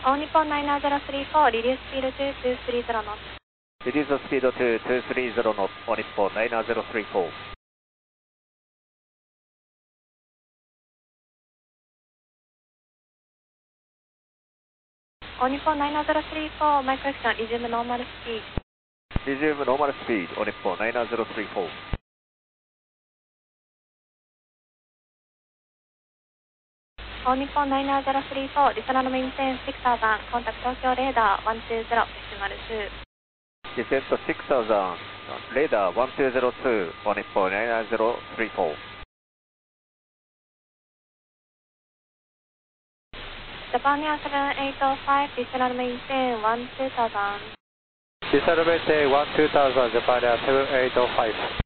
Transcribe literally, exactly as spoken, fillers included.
All Nippon nine nine zero three four, reduce speed to two three zero knots. Reduce the speed to two three zero knots, All Nippon nine nine zero three four. All Nippon nine nine zero three four, my correction, resume normal speed. Resume normal speed, All Nippon nine nine zero three four. All Nippon nine nine zero three four, descend maintain six thousand, contact Tokyo radar one two zero, decimal two. Descent six thousand, radar one two zero two, All Nippon nine nine zero three four. Japan Air seven eight zero five, descend maintain one two thousand. Descend maintain one two thousand, Japan Air seven eight zero five.